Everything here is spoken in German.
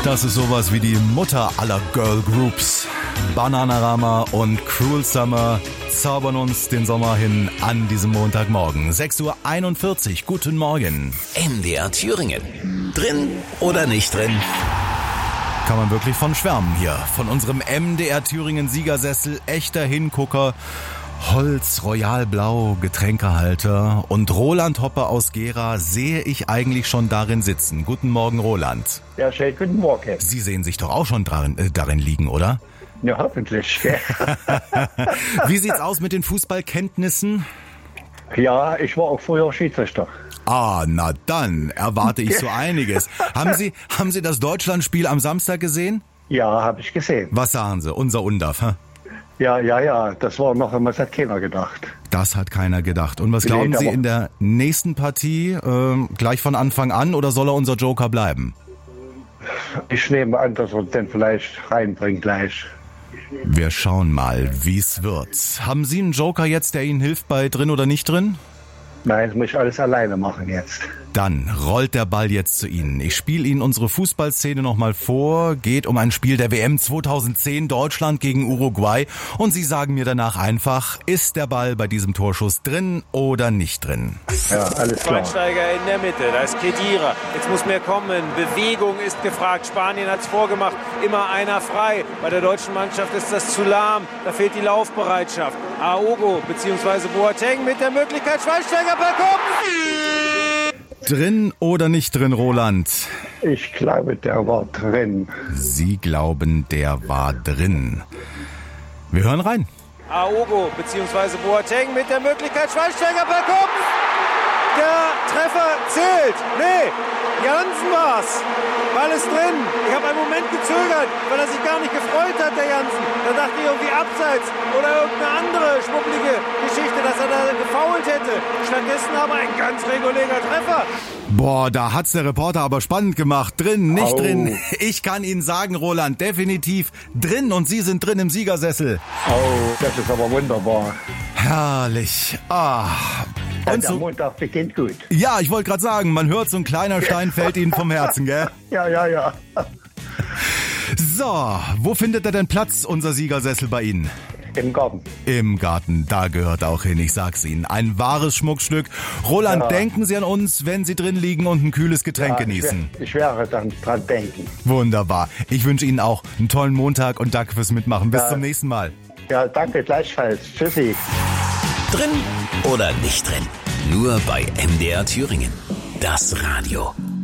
Das ist sowas wie die Mutter aller Girl Groups. Bananarama und Cruel Summer zaubern uns den Sommer hin an diesem Montagmorgen. 6:41 Uhr, guten Morgen. MDR Thüringen. Drin oder nicht drin? Kann man wirklich von schwärmen hier. Von unserem MDR Thüringen Siegersessel, echter Hingucker. Holz, Royalblau, Getränkehalter und Roland Hoppe aus Gera sehe ich eigentlich schon darin sitzen. Guten Morgen, Roland. Ja, schön, guten Morgen. Sie sehen sich doch auch schon darin liegen, oder? Ja, hoffentlich. Wie sieht's aus mit den Fußballkenntnissen? Ja, ich war auch früher Schiedsrichter. Ah, na dann erwarte ich so einiges. Haben Sie das Deutschlandspiel am Samstag gesehen? Ja, habe ich gesehen. Was sagen Sie? Unser Undaf, hä? Ja, das war noch einmal, das hat keiner gedacht. Das hat keiner gedacht. Und was glauben Sie in der nächsten Partie? Gleich von Anfang an oder soll er unser Joker bleiben? Ich nehme an, dass er den vielleicht reinbringt gleich. Wir schauen mal, wie's wird. Haben Sie einen Joker jetzt, der Ihnen hilft bei drin oder nicht drin? Nein, das muss ich alles alleine machen jetzt. Dann rollt der Ball jetzt zu Ihnen. Ich spiele Ihnen unsere Fußballszene nochmal vor. Geht um ein Spiel der WM 2010 Deutschland gegen Uruguay. Und Sie sagen mir danach einfach, ist der Ball bei diesem Torschuss drin oder nicht drin? Ja, alles klar. Schweinsteiger in der Mitte, da ist Khedira. Jetzt muss mehr kommen. Bewegung ist gefragt. Spanien hat es vorgemacht. Immer einer frei. Bei der deutschen Mannschaft ist das zu lahm. Da fehlt die Laufbereitschaft. Aogo bzw. Boateng mit der Möglichkeit. Schweinsteiger bekommt. Drin oder nicht drin, Roland? Ich glaube, der war drin. Sie glauben, der war drin. Wir hören rein. Aogo bzw. Boateng mit der Möglichkeit. Schweinsteiger bekommt. Der Treffer zählt. Nee, Jansen war's. Ball ist drin. Ich habe einen Moment gezögert, weil er sich gar nicht gefreut hat, der Jansen. Da dachte ich irgendwie abseits oder irgendeine andere schmuppelige Geschichte, dass er da gefoult hätte. Stattdessen aber ein ganz regulärer Treffer. Boah, da hat's der Reporter aber spannend gemacht. Drin, nicht drin. Ich kann Ihnen sagen, Roland, definitiv drin und Sie sind drin im Siegersessel. Oh, das ist aber wunderbar. Herrlich. Ah. Und Der Montag beginnt gut. Ja, ich wollte gerade sagen, man hört, so ein kleiner Stein fällt Ihnen vom Herzen, gell? Ja. So, wo findet er denn Platz, unser Siegersessel bei Ihnen? Im Garten. Im Garten, da gehört er auch hin, ich sag's Ihnen. Ein wahres Schmuckstück. Roland, Ja. denken Sie an uns, wenn Sie drin liegen und ein kühles Getränk genießen. Ich werde dann dran denken. Wunderbar. Ich wünsche Ihnen auch einen tollen Montag und danke fürs Mitmachen. Bis Ja. zum nächsten Mal. Ja, danke gleichfalls. Tschüssi. Drin oder nicht drin? Nur bei MDR Thüringen. Das Radio.